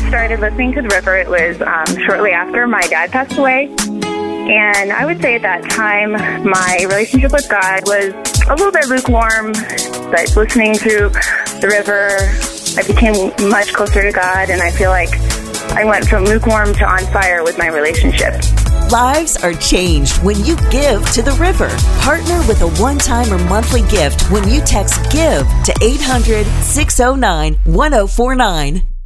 started listening to The River, it was shortly after my dad passed away. And I would say at that time, my relationship with God was a little bit lukewarm. But listening to The River, I became much closer to God, and I feel like I went from lukewarm to on fire with my relationship. Lives are changed when you give to The River. Partner with a one-time or monthly gift when you text GIVE to 800-609-1049.